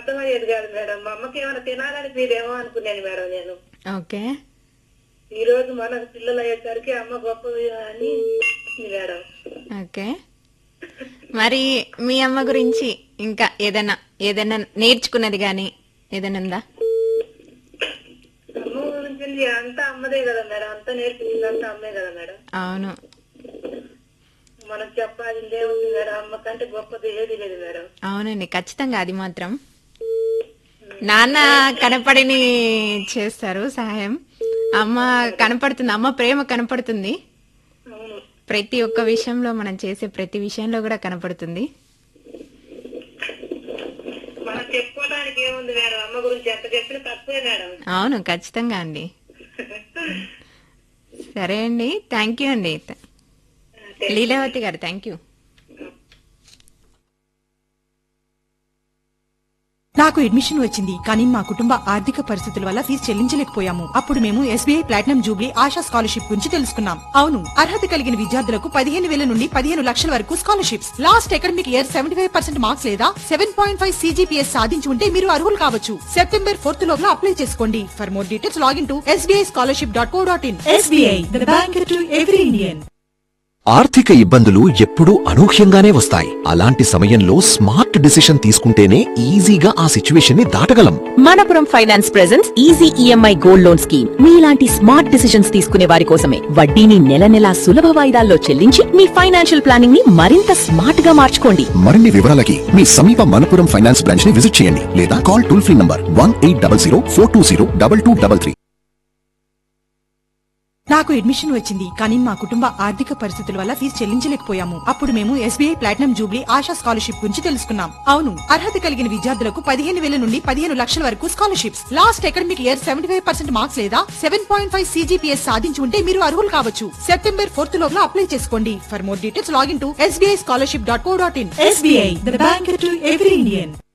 అర్థమయ్యేది కాదు మేడం. మా అమ్మకి ఏమైనా తినాలని మీరేమో అనుకున్నాను మేడం నేను. ఓకే. ఈ రోజు మనకు పిల్లలు అయ్యేసరికి అమ్మ గొప్పది అని మేడం. ఓకే, మరి మీ అమ్మ గురించి ఇంకా ఏదైనా నేర్చుకున్నది గాని ఏదైనా ఉందా? అమ్మ గురించి అంతా అమ్మదే కదా మేడం, అంతా నేర్పించింది అంతా అమ్మే కదా మేడం. అవును, మనకు చెప్పాల్సిందే ఉంది మేడం, అమ్మ కంటే గొప్పది ఏది లేదు మేడం. అవునండి, ఖచ్చితంగా. అది మాత్రం నాన్న కనపడిని చేస్తారు సహాయం, అమ్మ కనపడుతుంది, అమ్మ ప్రేమ కనపడుతుంది. ప్రతి ఒక్క విషయంలో, మనం చేసే ప్రతి విషయంలో కూడా కనపడుతుంది. మనం చెప్పుకోవడానికి ఏముంది మేడం, అమ్మ గురించి ఎంత చెప్పినా తక్కువే మేడం. అవును, ఖచ్చితంగా అండి. సరే అండి, థ్యాంక్ యూ అండి లీలావతి గారు, థ్యాంక్ యూ. నాకు అడ్మిషన్ వచ్చింది, కానీ మా కుటుంబ ఆర్థిక పరిస్థితుల వల్ల ఫీజు చెల్లించలేకపోయాము. అప్పుడు మేము SBI platinum Jubilee ASHA scholarship గురించి తెలుసుకున్నాం. అవును, అర్హత కలిగిన విద్యార్థులకు 15,000 నుండి 15 లక్షల వరకు scholarships. Last academic year 75% marks లేదా 7.5 CGPS సాధించి ఉంటే మీరు అర్హులు కావచ్చు. సెప్టెంబర్ 4th లోపల అప్లై చేసుకోండి. For more details login to sbischolarship.co.in. SBI, the bank to every Indian. ఆర్థిక ఇబ్బందులు ఎప్పుడూ అనూహ్యంగానే వస్తాయి. అలాంటి సమయంలో స్మార్ట్ డిసిషన్ తీసుకుంటేనే ఈజీగా ఆ సిచ్యువేషన్ ని దాటగలం. Manappuram finance presents easy EMI gold loan scheme. మీలాంటి స్మార్ట్ డిసిషన్స్ తీసుకునే వారి కోసమే. వడ్డీని నెల నెలా సులభ వాయిదాల్లో చెల్లించి మీ ఫైనాన్షియల్ ప్లానింగ్ ని మరింత స్మార్ట్ గా మార్చుకోండి. మరిన్ని వివరాలకి మీ సమీప మనపురం ఫైనాన్స్ బ్రాంచ్ ని విజిట్ చేయండి లేదా కాల్ టోల్ ఫ్రీ నంబర్ 1800 420 2233. నాకు అడ్మిషన్ వచ్చింది, కానీ మా కుటుంబ ఆర్థిక పరిస్థితుల వల్ల ఫీజు చెల్లించలేకపోయాము. అప్పుడు మేము SBI platinum Jubilee ASHA scholarship గురించి తెలుసుకున్నాం. అవును, అర్హత కలిగిన విద్యార్థులకు 15,000 నుండి 15 లక్షల వరకు scholarships. Last academic year 75% marks లేదా 7.5 CGPS సాధించి ఉంటే మీరు అర్హులు కావచ్చు. సెప్టెంబర్ 4th లోపల అప్లై చేసుకోండి. For more details login to sbischolarship.co.in. SBI, the bank to every Indian.